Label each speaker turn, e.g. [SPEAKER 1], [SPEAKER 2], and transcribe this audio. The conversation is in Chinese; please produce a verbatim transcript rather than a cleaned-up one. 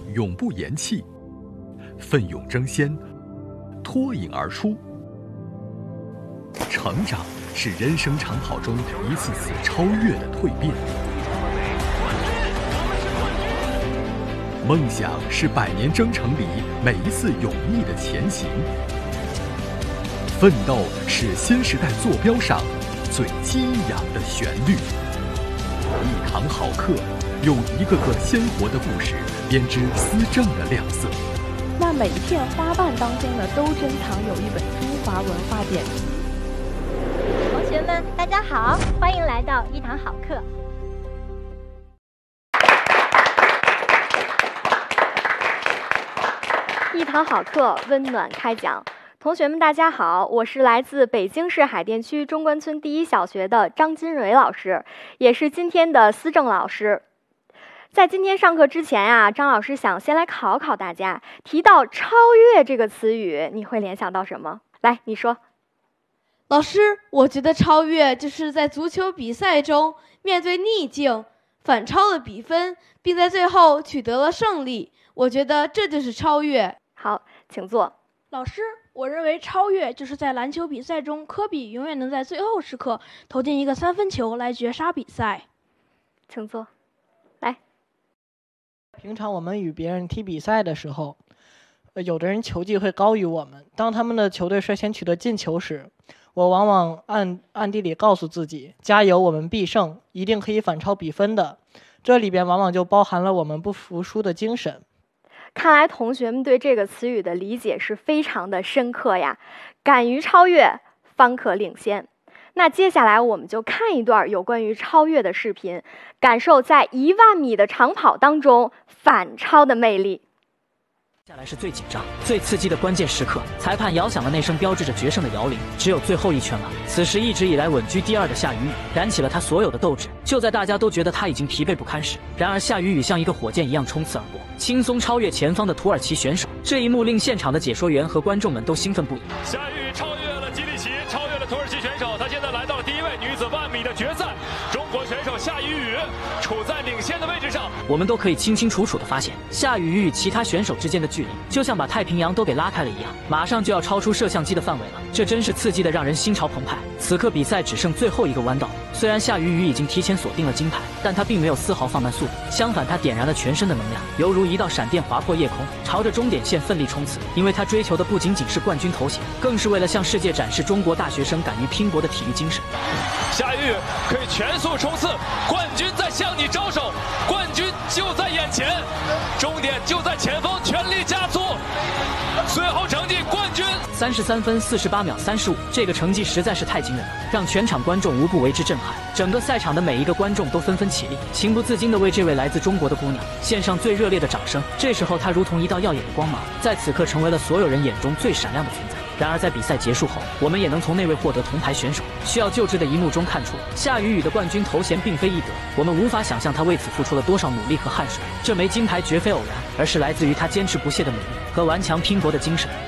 [SPEAKER 1] 永不言弃，奋勇争先，脱颖而出。成长是人生长跑中一次次超越的蜕变，梦想是百年征程里每一次勇毅的前行，奋斗是新时代坐标上最激扬的旋律。一堂好课，用一个个鲜活的故事编织思政的亮色。
[SPEAKER 2] 那每一片花瓣当中呢，都珍藏有一本中华文化典籍。
[SPEAKER 3] 同学们，大家好，欢迎来到一堂好课。
[SPEAKER 2] 一堂好课，温暖开讲。同学们，大家好，我是来自北京市海淀区中关村第一小学的张金蕊老师，也是今天的思政老师。在今天上课之前啊，张老师想先来考考大家，提到超越这个词语，你会联想到什么？来，你说。
[SPEAKER 4] 老师，我觉得超越就是在足球比赛中面对逆境，反超了比分，并在最后取得了胜利。我觉得这就是超越。
[SPEAKER 2] 好，请坐。
[SPEAKER 5] 老师，我认为超越就是在篮球比赛中，科比永远能在最后时刻投进一个三分球来绝杀比赛。
[SPEAKER 2] 请坐。来。
[SPEAKER 6] 平常我们与别人踢比赛的时候，呃，有的人球技会高于我们。当他们的球队率先取得进球时，我往往暗暗地里告诉自己，加油，我们必胜，一定可以反超比分的。这里边往往就包含了我们不服输的精神。
[SPEAKER 2] 看来同学们对这个词语的理解是非常的深刻呀，敢于超越，方可领先。那接下来我们就看一段有关于超越的视频，感受在一万米的长跑当中反超的魅力。
[SPEAKER 7] 接下来是最紧张、最刺激的关键时刻，裁判摇响了那声标志着决胜的摇铃，只有最后一圈了。此时，一直以来稳居第二的夏雨雨燃起了他所有的斗志。就在大家都觉得他已经疲惫不堪时，然而夏雨雨像一个火箭一样冲刺而过，轻松超越前方的土耳其选手。这一幕令现场的解说员和观众们都兴奋不已。
[SPEAKER 8] 夏雨雨超越了基利奇，超越了土耳其选手，她现在来到了第一位女子万米的决赛。中国选手夏雨雨处在领先的位置上。
[SPEAKER 7] 我们都可以清清楚楚地发现，夏雨雨与其他选手之间的距离，就像把太平洋都给拉开了一样，马上就要超出摄像机的范围了。这真是刺激的让人心潮澎湃。此刻比赛只剩最后一个弯道，虽然夏雨雨已经提前锁定了金牌，但她并没有丝毫放慢速度，相反，她点燃了全身的能量，犹如一道闪电划破夜空，朝着终点线奋力冲刺。因为她追求的不仅仅是冠军头衔，更是为了向世界展示中国大学生敢于拼搏的体育精神。
[SPEAKER 8] 夏雨雨可以全速冲刺，冠军在向你招手，冠军就在眼前，终点就在前方，全力加速。最后成绩冠军
[SPEAKER 7] 三十三分四十八秒三十五，这个成绩实在是太惊人了，让全场观众无不为之震撼。整个赛场的每一个观众都纷纷起立，情不自禁地为这位来自中国的姑娘献上最热烈的掌声。这时候，她如同一道耀眼的光芒，在此刻成为了所有人眼中最闪亮的存在。然而在比赛结束后，我们也能从那位获得铜牌选手需要救治的一幕中看出，夏雨雨的冠军头衔并非易得。我们无法想象她为此付出了多少努力和汗水。这枚金牌绝非偶然，而是来自于她坚持不懈的努力和顽强拼搏的精神。